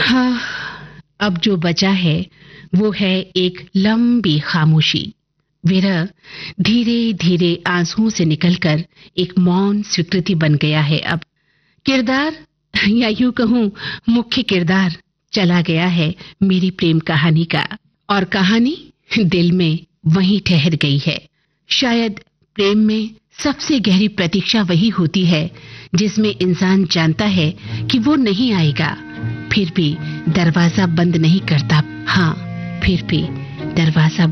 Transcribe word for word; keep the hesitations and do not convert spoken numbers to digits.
हाँ, अब जो बचा है वो है एक लंबी खामोशी। विरह धीरे धीरे आंसुओं से निकलकर एक मौन स्वीकृति बन गया है। अब किरदार, या यूं कहूं मुख्य किरदार, चला गया है मेरी प्रेम कहानी का, और कहानी दिल में वहीं ठहर गई है। शायद प्रेम में सबसे गहरी प्रतीक्षा वही होती है जिसमें इंसान जानता है कि वो नहीं आएगा, फिर भी दरवाजा बंद नहीं करता। हाँ, फिर भी दरवाजा